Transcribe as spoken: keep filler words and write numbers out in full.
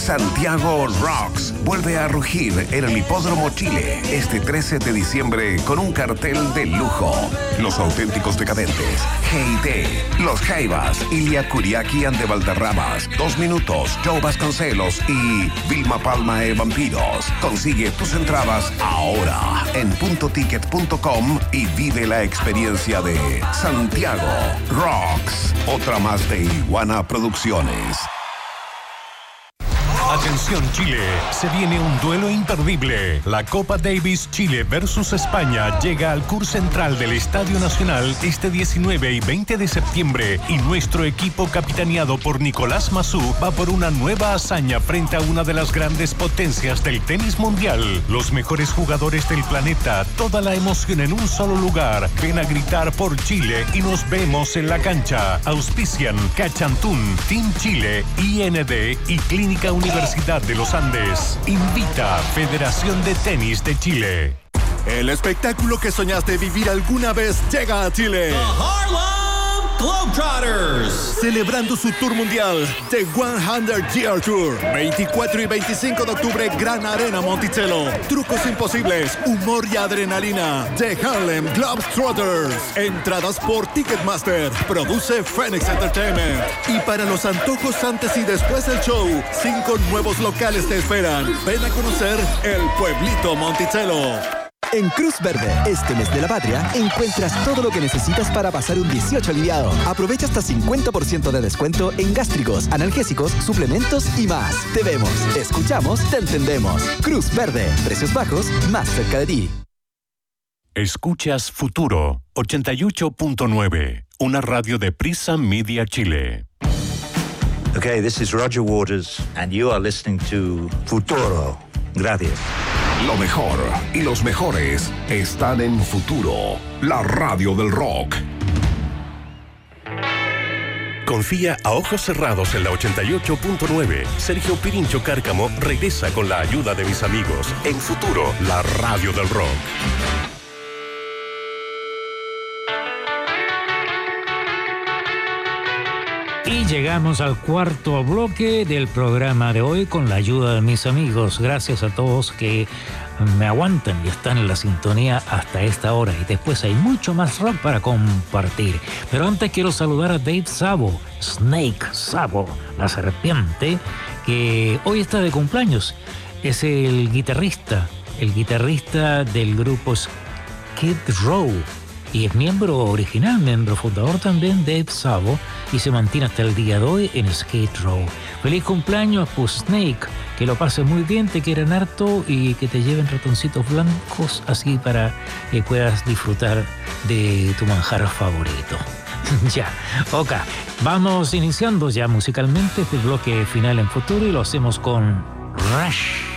Santiago Rocks vuelve a rugir en el Hipódromo Chile este trece de diciembre con un cartel de lujo. Los auténticos decadentes, G I T, Los Jaivas, Ilia Kuriaki and de Valderramas, Dos Minutos, Joe Vasconcelos y Vilma Palma e Vampiros. Consigue tus entradas ahora en punto ticket punto com y vive la experiencia de Santiago Rocks. Otra más de Iguana Producciones. Atención Chile, se viene un duelo imperdible. La Copa Davis Chile versus España llega al Cur Central del Estadio Nacional este diecinueve y veinte de septiembre y nuestro equipo capitaneado por Nicolás Massú va por una nueva hazaña frente a una de las grandes potencias del tenis mundial. Los mejores jugadores del planeta, toda la emoción en un solo lugar. Ven a gritar por Chile y nos vemos en la cancha. Auspician Cachantún, Team Chile, I N D y Clínica Universitaria Universidad de los Andes. Invita Federación de Tenis de Chile. El espectáculo que soñaste vivir alguna vez llega a Chile. The Harlem Globetrotters. Celebrando su tour mundial, The cien Year Tour. veinticuatro y veinticinco de octubre, Gran Arena Monticello. Trucos imposibles, humor y adrenalina. The Harlem Globetrotters. Entradas por Ticketmaster. Produce Phoenix Entertainment. Y para los antojos antes y después del show, cinco nuevos locales te esperan. Ven a conocer el pueblito Monticello. En Cruz Verde, este mes de la patria, encuentras todo lo que necesitas para pasar un dieciocho aliviado. Aprovecha hasta cincuenta por ciento de descuento en gástricos, analgésicos, suplementos y más. Te vemos, escuchamos, te entendemos. Cruz Verde, precios bajos, más cerca de ti. Escuchas Futuro ochenta y ocho punto nueve, una radio de Prisa Media Chile. Okay, this is Roger Waters and you are listening to Futuro. Gracias. Lo mejor y los mejores están en Futuro, la radio del rock. Confía a ojos cerrados en la ochenta y ocho punto nueve. Sergio Pirincho Cárcamo regresa con la ayuda de mis amigos en Futuro, la radio del rock. Y llegamos al cuarto bloque del programa de hoy con la ayuda de mis amigos. Gracias a todos que me aguantan y están en la sintonía hasta esta hora. Y después hay mucho más rock para compartir. Pero antes quiero saludar a Dave Sabo, Snake Sabo, la serpiente, que hoy está de cumpleaños. Es el guitarrista, el guitarrista del grupo Skid Row. Y es miembro original, miembro fundador también de Dave Sabo y se mantiene hasta el día de hoy en Skid Row. Feliz cumpleaños, pues Snake, que lo pases muy bien, te quieren harto y que te lleven ratoncitos blancos así para que puedas disfrutar de tu manjar favorito. Ya, ok, vamos iniciando ya musicalmente este bloque final en Futuro y lo hacemos con Rush.